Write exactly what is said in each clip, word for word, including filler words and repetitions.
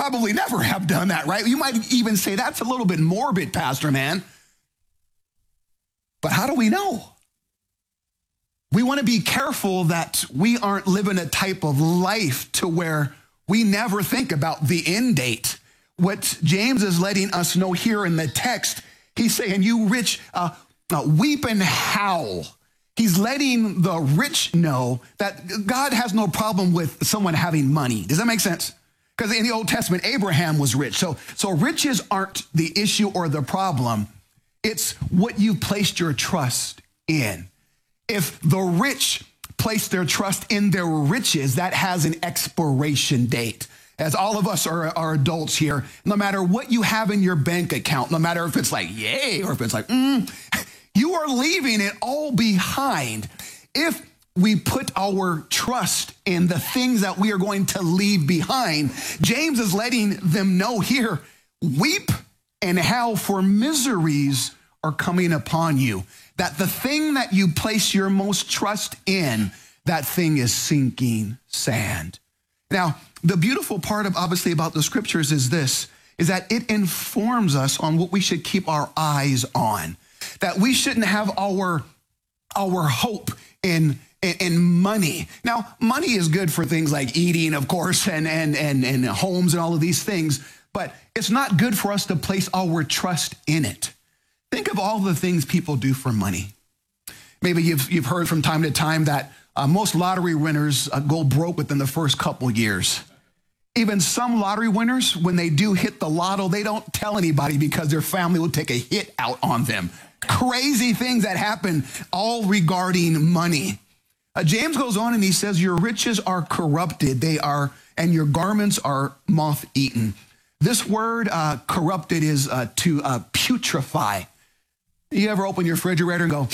probably never have done that, right? You might even say that's a little bit morbid, Pastor Man. But how do we know? We want to be careful that we aren't living a type of life to where we never think about the end date. What James is letting us know here in the text, he's saying, you rich, uh, uh, weep and howl. He's letting the rich know that God has no problem with someone having money. Does that make sense? Because in the Old Testament, Abraham was rich. So, so riches aren't the issue or the problem. It's what you've placed your trust in. If the rich place their trust in their riches, that has an expiration date. As all of us are, are adults here, no matter what you have in your bank account, no matter if it's like, yay, or if it's like, mm, you are leaving it all behind. If we put our trust in the things that we are going to leave behind, James is letting them know here, weep and howl, for miseries are coming upon you. That the thing that you place your most trust in, that thing is sinking sand. Now, the beautiful part of obviously about the scriptures is this, is that it informs us on what we should keep our eyes on. That we shouldn't have our, our hope in, in, in money. Now, money is good for things like eating, of course, and, and, and, and homes and all of these things, but it's not good for us to place our trust in it. Think of all the things people do for money. Maybe you've, you've heard from time to time that uh, most lottery winners uh, go broke within the first couple years. Even some lottery winners, when they do hit the lotto, they don't tell anybody because their family will take a hit out on them. Crazy things that happen, all regarding money. Uh, James goes on and he says, your riches are corrupted, they are, and your garments are moth-eaten. This word uh, corrupted is uh, to uh, putrefy. You ever open your refrigerator and go,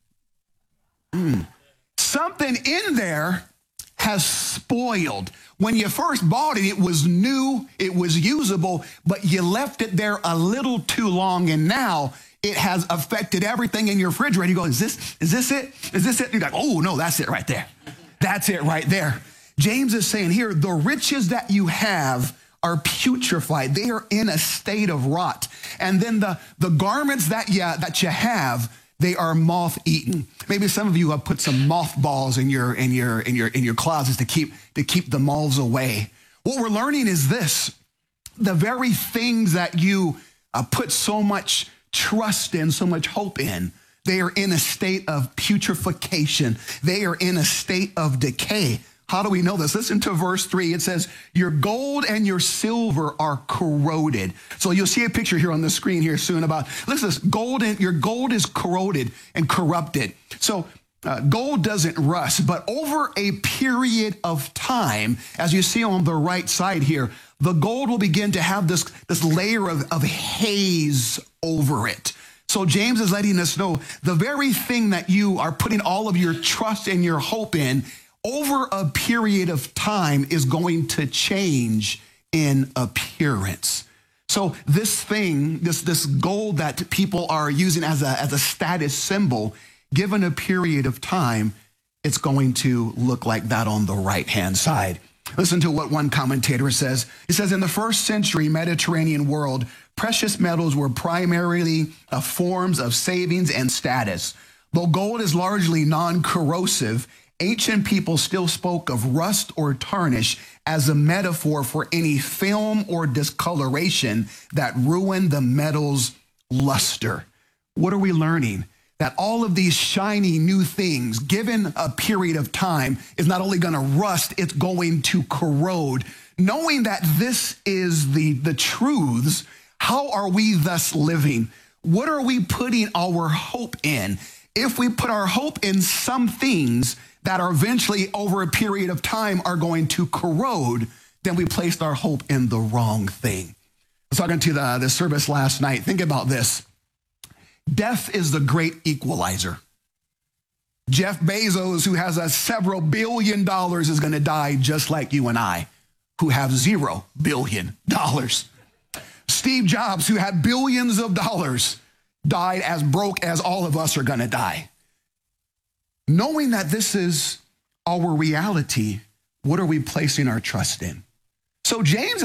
mm. Something in there has spoiled. When you first bought it, it was new, it was usable, but you left it there a little too long, and now it has affected everything in your refrigerator. You go, is this, is this it? Is this it? You're like, oh, no, that's it right there. That's it right there. James is saying here, the riches that you have are putrefied. They are in a state of rot. And then the, the garments that you, that you have, they are moth-eaten. Maybe some of you have put some mothballs in your, in your, in your, in your closets to keep, to keep the moths away. What we're learning is this: the very things that you uh, put so much trust in, so much hope in, they are in a state of putrefaction. They are in a state of decay. How do we know this? Listen to verse three. It says, your gold and your silver are corroded. So you'll see a picture here on the screen here soon about, listen to this, gold and your gold is corroded and corrupted. So uh, gold doesn't rust, but over a period of time, as you see on the right side here, the gold will begin to have this, this layer of, of haze over it. So James is letting us know the very thing that you are putting all of your trust and your hope in, over a period of time is going to change in appearance. So this thing, this, this gold that people are using as a, as a status symbol, given a period of time, it's going to look like that on the right-hand side. Listen to what one commentator says. He says, in the first century Mediterranean world, precious metals were primarily uh, forms of savings and status. Though gold is largely non-corrosive, ancient people still spoke of rust or tarnish as a metaphor for any film or discoloration that ruined the metal's luster. What are we learning? That all of these shiny new things, given a period of time, is not only going to rust, it's going to corrode. Knowing that this is the, the truths, how are we thus living? What are we putting our hope in? If we put our hope in some things that are eventually over a period of time are going to corrode, then we placed our hope in the wrong thing. I was talking to the, the service last night. Think about this. Death is the great equalizer. Jeff Bezos, who has a several billion dollars, is going to die just like you and I, who have zero billion dollars. Steve Jobs, who had billions of dollars, died as broke as all of us are going to die. Knowing that this is our reality, what are we placing our trust in? So James